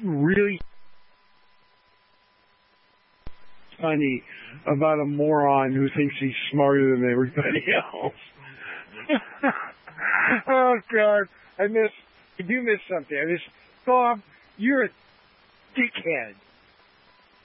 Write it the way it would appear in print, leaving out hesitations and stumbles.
really funny about a moron who thinks he's smarter than everybody else. Oh God, I do miss something. Bob, you're a dickhead.